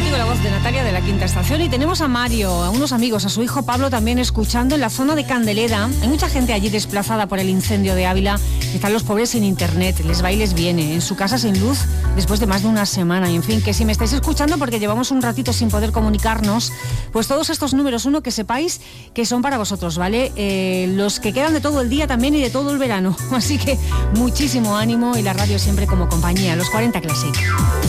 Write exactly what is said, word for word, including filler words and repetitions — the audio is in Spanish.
oigo la voz de Natalia de la Quinta Estación y tenemos a Mario, a unos amigos, a su hijo Pablo también escuchando en la zona de Candeleda. Hay mucha gente allí desplazada por el incendio de Ávila. Están los pobres sin internet, les va y les viene, en su casa sin luz después de más de una semana. Y en fin, que si me estáis escuchando porque llevamos un ratito sin poder comunicarnos, pues todos estos números, uno, que sepáis que son para vosotros, ¿vale? Eh, los que quedan de todo el día también y de todo el verano. Así que muchísimo ánimo y la radio siempre como compañía, los cuarenta Classic.